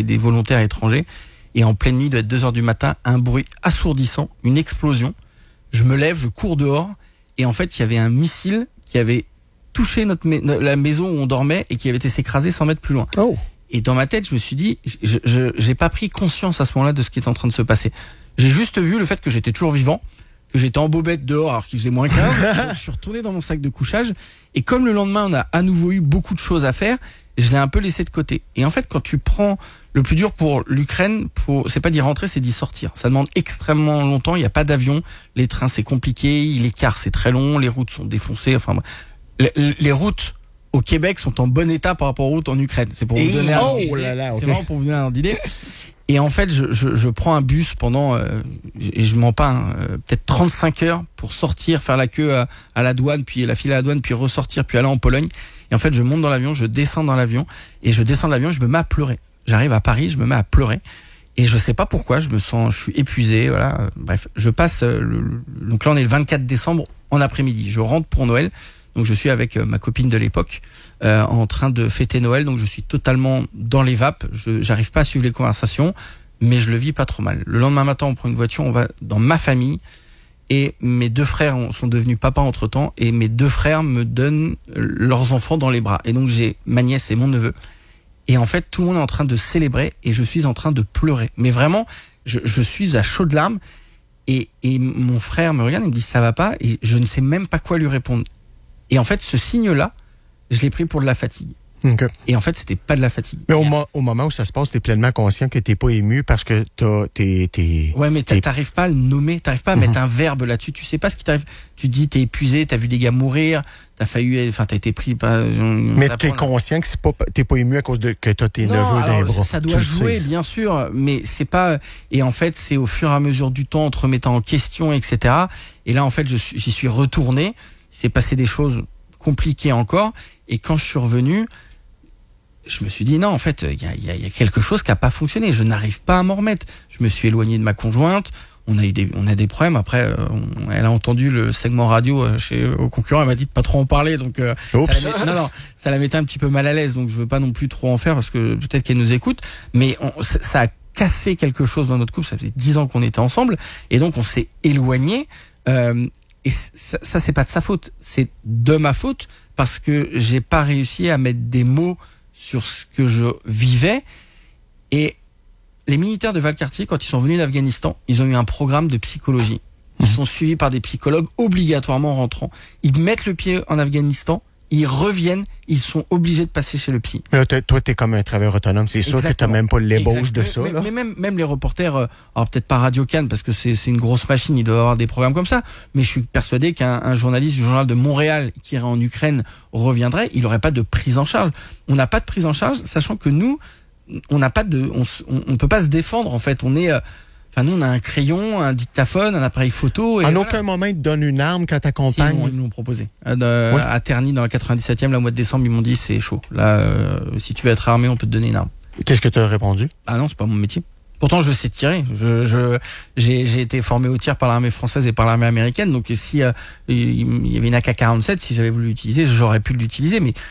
et des volontaires étrangers. Et en pleine nuit, il doit être 2h du matin, un bruit assourdissant, une explosion. Je me lève, je cours dehors, et en fait, il y avait un missile qui avait touché la maison où on dormait et qui avait été s'écraser 100 mètres plus loin. Oh. Et dans ma tête, je me suis dit, j'ai pas pris conscience à ce moment-là de ce qui est en train de se passer. J'ai juste vu le fait que j'étais toujours vivant, que j'étais en bobette dehors alors qu'il faisait moins 15. Donc je suis retourné dans mon sac de couchage. Et comme le lendemain, on a à nouveau eu beaucoup de choses à faire, je l'ai un peu laissé de côté. Et en fait, quand tu prends le plus dur pour l'Ukraine, c'est pas d'y rentrer, c'est d'y sortir. Ça demande extrêmement longtemps. Il n'y a pas d'avion. Les trains, c'est compliqué. Les cars, c'est très long. Les routes sont défoncées. Enfin, les routes au Québec sont en bon état par rapport aux routes en Ukraine. C'est pour vous donner c'est vraiment pour vous donner un idée. Et en fait, je prends un bus pendant, et je mens pas, peut-être 35 heures pour sortir, faire la queue à la douane, puis la file à la douane, puis ressortir, puis aller en Pologne. Et en fait, je monte dans l'avion, je descends dans l'avion, et je descends de l'avion, et je me mets à pleurer. J'arrive à Paris, je me mets à pleurer. Et je sais pas pourquoi, je suis épuisé, voilà. Bref, je passe, donc là on est le 24 décembre en après-midi. Je rentre pour Noël. Donc je suis avec ma copine de l'époque en train de fêter Noël, donc je suis totalement dans les vapes, j'arrive pas à suivre les conversations, mais je le vis pas trop mal. Le lendemain matin, on prend une voiture, on va dans ma famille, et mes 2 frères sont devenus papas entre-temps, et mes 2 frères me donnent leurs enfants dans les bras. Et donc j'ai ma nièce et mon neveu. Et en fait, tout le monde est en train de célébrer, et je suis en train de pleurer. Mais vraiment, je suis à chaudes larmes, et mon frère me regarde et me dit « ça va pas ?» et je ne sais même pas quoi lui répondre. Et en fait, ce signe-là, je l'ai pris pour de la fatigue. Okay. Et en fait, c'était pas de la fatigue. Mais au moment où ça se passe, t'es pleinement conscient que t'es pas ému parce que t'es... Ouais, mais t'arrives pas à le nommer, t'arrives pas à mettre un verbe là-dessus. Tu sais pas ce qui t'arrive. Tu te dis, t'es épuisé, t'as vu des gars mourir, t'as été pris par... Mais t'es conscient que t'es pas ému à cause de que t'as tes neveux dans les bras. Ça doit jouer, bien sûr, mais c'est pas... Et en fait, c'est au fur et à mesure du temps, en te remettant en question, etc. Et là, en fait, j'y suis retourné. Il s'est passé des choses compliquées encore. Et quand je suis revenu, je me suis dit non, en fait, il y a quelque chose qui a pas fonctionné. Je n'arrive pas à m'en remettre. Je me suis éloigné de ma conjointe. On a des problèmes. Après, elle a entendu le segment radio au concurrent. Elle m'a dit de pas trop en parler. Donc, ça la mettait un petit peu mal à l'aise. Donc, je veux pas non plus trop en faire parce que peut-être qu'elle nous écoute. Mais ça a cassé quelque chose dans notre couple. Ça faisait 10 ans qu'on était ensemble. Et donc, on s'est éloigné. Et ça, c'est pas de sa faute, c'est de ma faute parce que j'ai pas réussi à mettre des mots sur ce que je vivais. Et les militaires de Valcartier, quand ils sont venus d'Afghanistan, ils ont eu un programme de psychologie. Ils sont suivis par des psychologues obligatoirement en rentrant. Ils mettent le pied en Afghanistan, ils reviennent, ils sont obligés de passer chez le psy. Mais là, toi, t'es comme un travailleur autonome. C'est sûr que t'as même pas l'ébauche de ça. Mais même les reporters, alors peut-être pas Radio Cannes, parce que c'est une grosse machine, ils doivent avoir des programmes comme ça. Mais je suis persuadé qu'un journaliste du journal de Montréal qui irait en Ukraine reviendrait, il n'aurait pas de prise en charge. On n'a pas de prise en charge, sachant que nous, on peut pas se défendre, en fait. Nous, on a un crayon, un dictaphone, un appareil photo. Et en aucun moment, ils te donnent une arme quand t'accompagnes. Si, ils nous l'ont proposé. À Terny, dans la 97e, là, au mois de décembre, ils m'ont dit, c'est chaud. Là, si tu veux être armé, on peut te donner une arme. Qu'est-ce que tu as répondu? Ah non, c'est pas mon métier. Pourtant, je sais tirer. J'ai été formé au tir par l'armée française et par l'armée américaine. Donc, si il y avait une AK-47, si j'avais voulu l'utiliser, j'aurais pu l'utiliser. Mais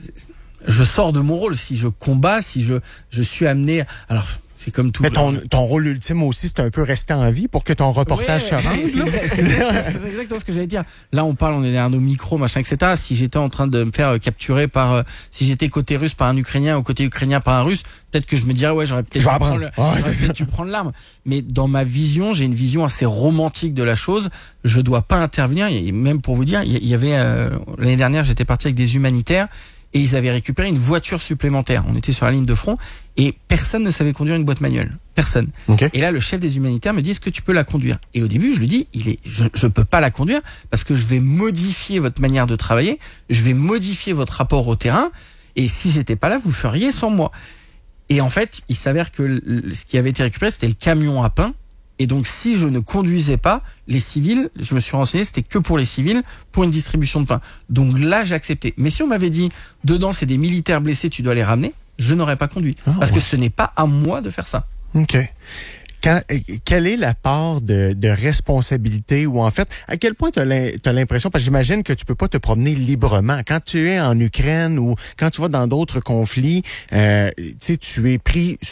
je sors de mon rôle. Si je combats, si je suis amené... Alors, c'est comme tout. Mais ton rôle ultime aussi, c'est un peu rester en vie pour que ton reportage se rende. C'est exactement ce que j'allais dire. Là, on est derrière nos micros, machin, etc. Si j'étais en train de me faire capturer si j'étais côté russe par un Ukrainien ou côté Ukrainien par un Russe, peut-être que je me dirais, ouais, j'aurais peut-être dû prendre l'arme. Mais dans ma vision, j'ai une vision assez romantique de la chose. Je dois pas intervenir. Et même pour vous dire, il y avait, l'année dernière, j'étais parti avec des humanitaires. Et ils avaient récupéré une voiture supplémentaire. On était sur la ligne de front et personne ne savait conduire une boîte manuelle. Personne. Okay. Et là, le chef des humanitaires me dit, est-ce que tu peux la conduire? Et au début, je lui dis, je peux pas la conduire parce que je vais modifier votre manière de travailler, je vais modifier votre rapport au terrain et si j'étais pas là, vous feriez sans moi. Et en fait, il s'avère que ce qui avait été récupéré, c'était le camion à pain. Et donc, si je ne conduisais pas, les civils, je me suis renseigné, c'était que pour les civils, pour une distribution de pain. Donc là, j'ai accepté. Mais si on m'avait dit, dedans, c'est des militaires blessés, tu dois les ramener, je n'aurais pas conduit. Parce que ce n'est pas à moi de faire ça. OK. Quelle est la part de responsabilité ou en fait, à quel point tu as l'impression, parce que j'imagine que tu peux pas te promener librement. Quand tu es en Ukraine ou quand tu vas dans d'autres conflits, tu es pris